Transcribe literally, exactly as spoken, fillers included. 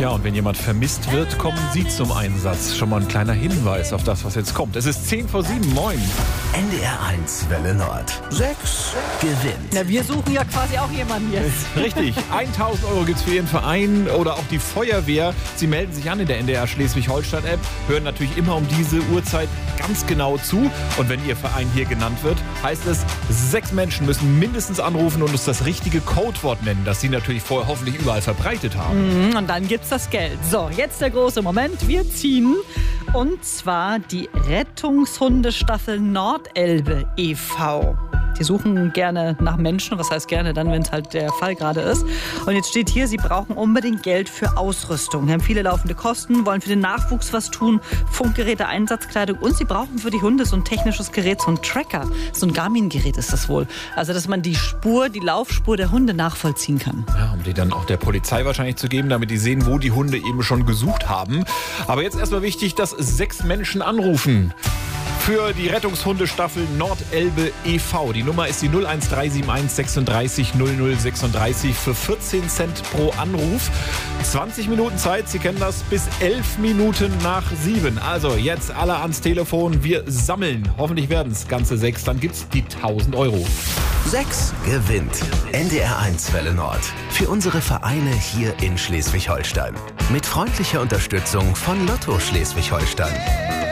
Tja, und wenn jemand vermisst wird, kommen Sie zum Einsatz. Schon mal ein kleiner Hinweis auf das, was jetzt kommt. Es ist zehn vor sieben. Moin. N D R eins Welle Nord. Sechs gewinnt. Na, wir suchen ja quasi auch jemanden jetzt. Richtig. tausend Euro gibt's für Ihren Verein oder auch die Feuerwehr. Sie melden sich an in der N D R Schleswig-Holstein-App, hören natürlich immer um diese Uhrzeit ganz genau zu. Und wenn Ihr Verein hier genannt wird, heißt es, sechs Menschen müssen mindestens anrufen und uns das richtige Codewort nennen, das Sie natürlich vorher hoffentlich überall verbreitet haben. Mhm, und dann gibt's das Geld. So, jetzt der große Moment. Wir ziehen. Und zwar die Rettungshundestaffel Nordelbe e V Die suchen gerne nach Menschen, was heißt gerne dann, wenn es halt der Fall gerade ist. Und jetzt steht hier, sie brauchen unbedingt Geld für Ausrüstung. Sie haben viele laufende Kosten, wollen für den Nachwuchs was tun, Funkgeräte, Einsatzkleidung und sie brauchen für die Hunde so ein technisches Gerät, so ein Tracker. So ein Garmin-Gerät ist das wohl. Also, dass man die Spur, die Laufspur der Hunde nachvollziehen kann. Ja, um die dann auch der Polizei wahrscheinlich zu geben, damit die sehen, wo die Hunde eben schon gesucht haben. Aber jetzt erstmal wichtig, dass sechs Menschen anrufen für die Rettungshundestaffel Nordelbe e V Die Nummer ist die null eins drei sieben eins sechsunddreißig null null sechsunddreißig für vierzehn Cent pro Anruf. zwanzig Minuten Zeit, Sie kennen das, bis elf Minuten nach sieben. Also jetzt alle ans Telefon, wir sammeln. Hoffentlich werden es ganze sechs, dann gibt's die tausend Euro. Sechs gewinnt. N D R eins Welle Nord. Für unsere Vereine hier in Schleswig-Holstein. Mit freundlicher Unterstützung von Lotto Schleswig-Holstein.